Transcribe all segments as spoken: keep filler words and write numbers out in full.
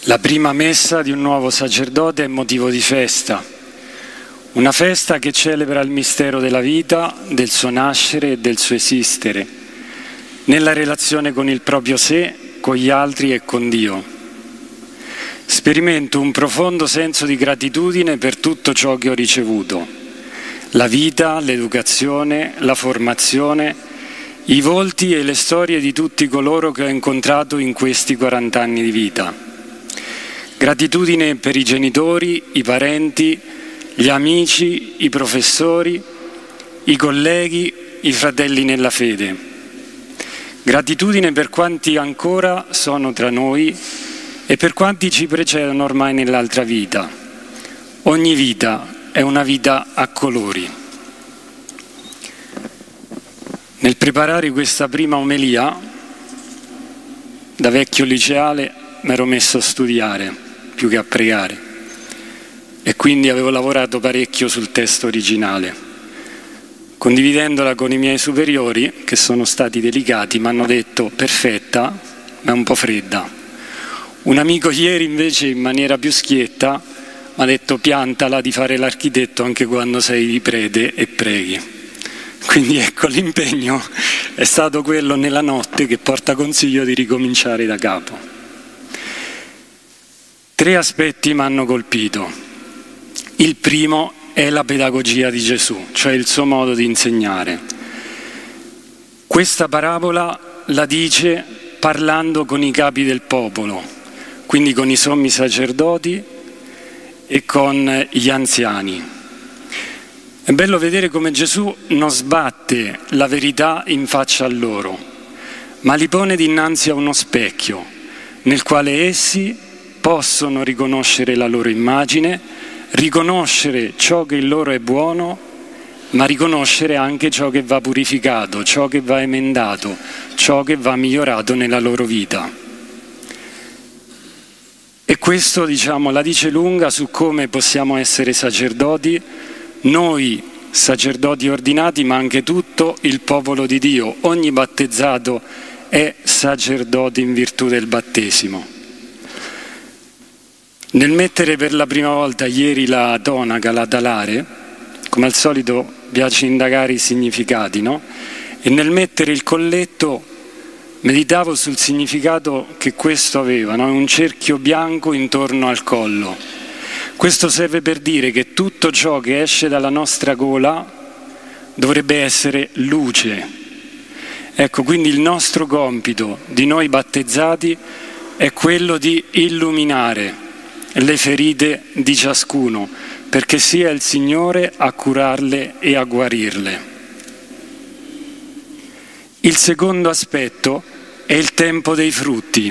La prima messa di un nuovo sacerdote è motivo di festa, una festa che celebra il mistero della vita, del suo nascere e del suo esistere, nella relazione con il proprio sé, con gli altri e con Dio. Sperimento un profondo senso di gratitudine per tutto ciò che ho ricevuto, la vita, l'educazione, la formazione, i volti e le storie di tutti coloro che ho incontrato in questi quaranta anni di vita. Gratitudine per i genitori, i parenti, gli amici, i professori, i colleghi, i fratelli nella fede. Gratitudine per quanti ancora sono tra noi e per quanti ci precedono ormai nell'altra vita. Ogni vita è una vita a colori. Nel preparare questa prima omelia, da vecchio liceale mi ero messo a studiare più che a pregare e quindi avevo lavorato parecchio sul testo originale. Condividendola con i miei superiori, che sono stati delicati, mi hanno detto perfetta, ma è un po' fredda. Un amico ieri invece in maniera più schietta mi ha detto piantala di fare l'architetto anche quando sei di prete e preghi. Quindi ecco, l'impegno è stato quello nella notte che porta consiglio di ricominciare da capo. Tre aspetti mi hanno colpito. Il primo è la pedagogia di Gesù, cioè il suo modo di insegnare. Questa parabola la dice parlando con i capi del popolo, quindi con i sommi sacerdoti e con gli anziani. È bello vedere come Gesù non sbatte la verità in faccia a loro, ma li pone dinanzi a uno specchio nel quale essi possono riconoscere la loro immagine, riconoscere ciò che in loro è buono, ma riconoscere anche ciò che va purificato, ciò che va emendato, ciò che va migliorato nella loro vita. E questo, diciamo, la dice lunga su come possiamo essere sacerdoti, noi sacerdoti ordinati, ma anche tutto il popolo di Dio. Ogni battezzato è sacerdote in virtù del battesimo. Nel mettere per la prima volta ieri la tonaca, la talare, come al solito piace indagare i significati, no? E nel mettere il colletto meditavo sul significato che questo aveva, no? Un cerchio bianco intorno al collo. Questo serve per dire che tutto ciò che esce dalla nostra gola dovrebbe essere luce. Ecco, quindi il nostro compito di noi battezzati è quello di illuminare le ferite di ciascuno, perché sia il Signore a curarle e a guarirle. Il secondo aspetto è il tempo dei frutti.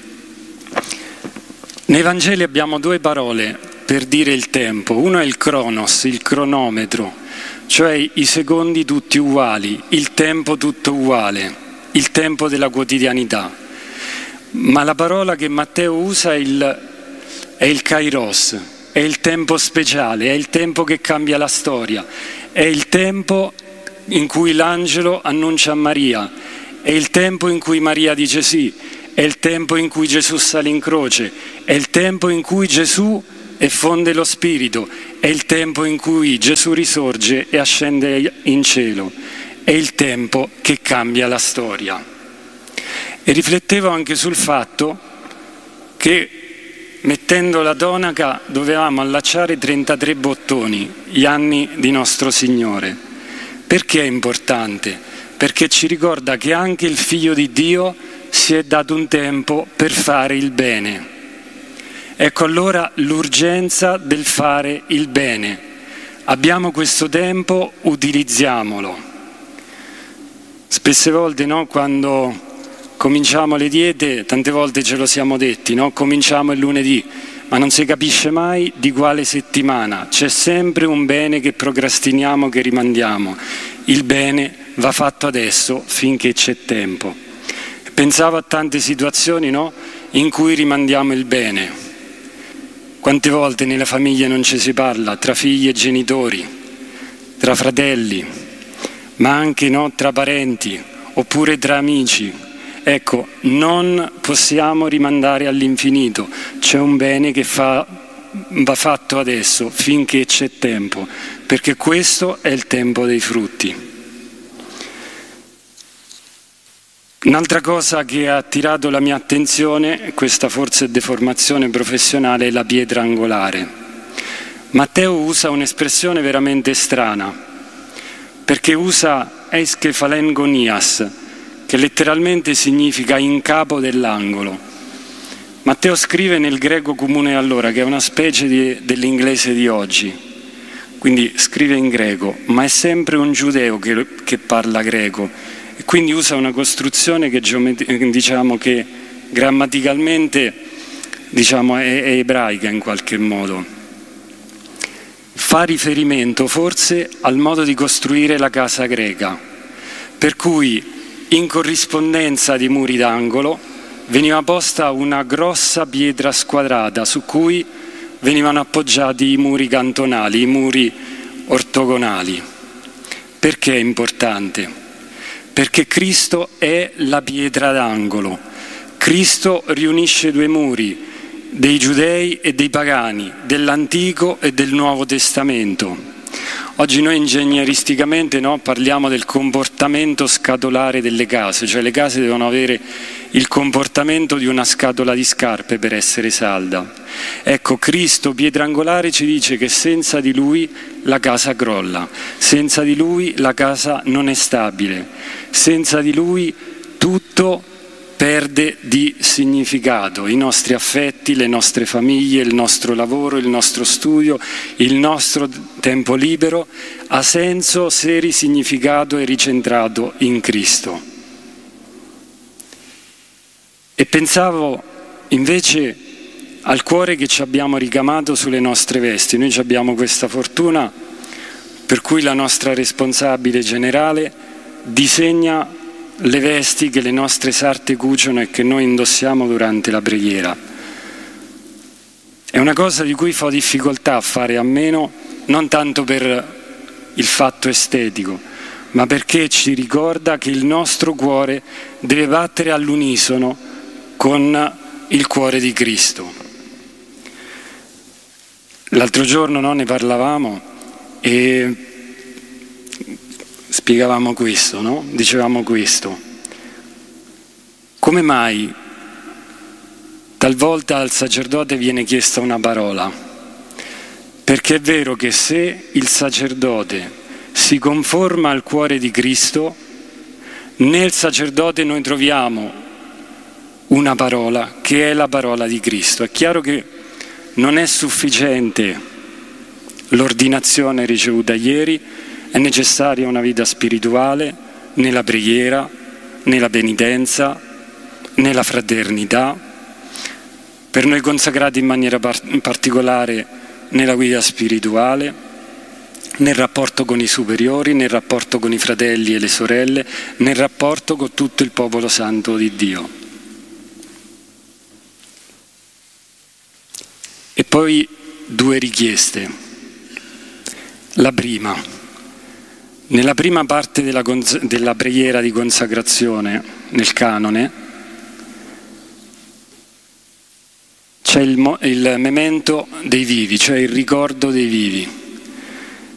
Nei Vangeli abbiamo due parole per dire il tempo. Uno è il cronos, il cronometro, cioè i secondi tutti uguali, il tempo tutto uguale, il tempo della quotidianità. Ma la parola che Matteo usa è il È il kairos, è il tempo speciale, è il tempo che cambia la storia, è il tempo in cui l'angelo annuncia a Maria, è il tempo in cui Maria dice sì, è il tempo in cui Gesù sale in croce, è il tempo in cui Gesù effonde lo Spirito, è il tempo in cui Gesù risorge e ascende in cielo, è il tempo che cambia la storia. E riflettevo anche sul fatto che mettendo la tonaca dovevamo allacciare trentatré bottoni, gli anni di nostro Signore. Perché è importante? Perché ci ricorda che anche il Figlio di Dio si è dato un tempo per fare il bene. Ecco allora l'urgenza del fare il bene. Abbiamo questo tempo, utilizziamolo. Spesse volte, no, quando cominciamo le diete, tante volte ce lo siamo detti, no? Cominciamo il lunedì, ma non si capisce mai di quale settimana. C'è sempre un bene che procrastiniamo, che rimandiamo. Il bene va fatto adesso, finché c'è tempo. Pensavo a tante situazioni, no? In cui rimandiamo il bene. Quante volte nelle famiglie non ci si parla, tra figli e genitori, tra fratelli, ma anche, no, tra parenti, oppure tra amici. ecco, non possiamo rimandare all'infinito, c'è un bene che fa, va fatto adesso, finché c'è tempo, perché questo è il tempo dei frutti. Un'altra cosa che ha attirato la mia attenzione, questa forse deformazione professionale, è la pietra angolare. Matteo usa un'espressione veramente strana, perché usa eiskephalengonias, che letteralmente significa in capo dell'angolo. Matteo scrive nel greco comune allora, che è una specie di, dell'inglese di oggi, quindi scrive in greco, ma è sempre un giudeo che, che parla greco, e quindi usa una costruzione che, diciamo, che grammaticalmente diciamo, è, è ebraica in qualche modo. Fa riferimento forse al modo di costruire la casa greca, per cui in corrispondenza dei muri d'angolo veniva posta una grossa pietra squadrata su cui venivano appoggiati i muri cantonali, i muri ortogonali. Perché è importante? Perché Cristo è la pietra d'angolo. Cristo riunisce due muri, dei giudei e dei pagani, dell'Antico e del Nuovo Testamento. Oggi noi ingegneristicamente no, parliamo del comportamento scatolare delle case, cioè le case devono avere il comportamento di una scatola di scarpe per essere salda. Ecco, Cristo, pietra angolare, ci dice che senza di Lui la casa crolla, senza di Lui la casa non è stabile, senza di Lui tutto perde di significato, i nostri affetti, le nostre famiglie, il nostro lavoro, il nostro studio, il nostro tempo libero ha senso se risignificato e ricentrato in Cristo. E pensavo invece al cuore che ci abbiamo ricamato sulle nostre vesti. Noi abbiamo questa fortuna per cui la nostra responsabile generale disegna le vesti che le nostre sarte cuciono e che noi indossiamo durante la preghiera. È una cosa di cui ho difficoltà a fare a meno, non tanto per il fatto estetico, ma perché ci ricorda che il nostro cuore deve battere all'unisono con il cuore di Cristo. L'altro giorno no, ne parlavamo e spiegavamo questo, no? Dicevamo questo. Come mai talvolta al sacerdote viene chiesta una parola? Perché è vero che se il sacerdote si conforma al cuore di Cristo, nel sacerdote noi troviamo una parola che è la parola di Cristo. È chiaro che non è sufficiente l'ordinazione ricevuta ieri, è necessaria una vita spirituale nella preghiera, nella penitenza, nella fraternità, per noi consacrati in maniera particolare nella guida spirituale, nel rapporto con i superiori, nel rapporto con i fratelli e le sorelle, nel rapporto con tutto il popolo santo di Dio. E poi due richieste. La prima, nella prima parte della, cons- della preghiera di consacrazione, nel canone, c'è il, mo- il memento dei vivi, cioè il ricordo dei vivi.